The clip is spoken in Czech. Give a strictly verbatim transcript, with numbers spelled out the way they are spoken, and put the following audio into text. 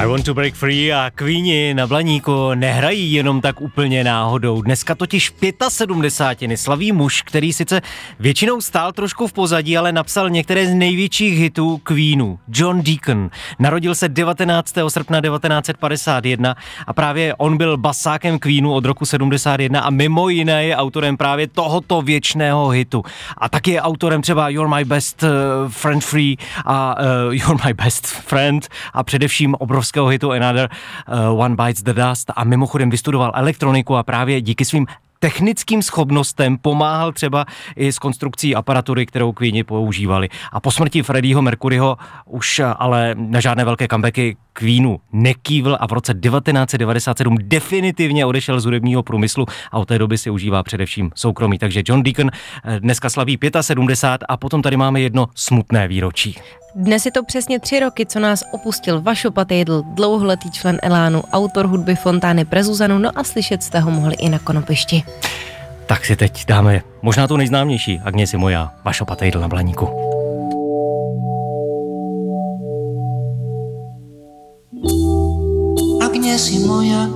I Want to Break Free a Queeni na Blaníku nehrají jenom tak úplně náhodou. Dneska totiž sedmdesátiny slaví muž, který sice většinou stál trošku v pozadí, ale napsal některé z největších hitů Queenů. John Deacon. Narodil se devatenáctého srpna devatenáct set padesát jedna a právě on byl basákem Queenu od roku sedmdesát jedna a mimo jiné je autorem právě tohoto věčného hitu. A taky je autorem třeba You're My Best Friend Free a uh, You're My Best Friend a především obrovského hitu Another uh, One Bites the Dust a mimochodem vystudoval elektroniku a právě díky svým technickým schopnostem pomáhal třeba i s konstrukcí aparatury, kterou Queeni používali. A po smrti Freddieho Mercuryho už ale na žádné velké comebacky Queenu nekývl a v roce devatenáct set devadesát sedm definitivně odešel z hudebního průmyslu a od té doby si užívá především soukromí. Takže John Deacon dneska slaví sedmdesát pět a potom tady máme jedno smutné výročí. Dnes je to přesně tři roky, co nás opustil Vašo Patejdl, dlouholetý člen Elánu, autor hudby Fontány pre Zuzanu, no a slyšet jste ho mohli i na Konopišti. Tak si teď dáme možná tu nejznámější Agněsi moja, Vašo Patejdl na Blaníku. Agněsi moja.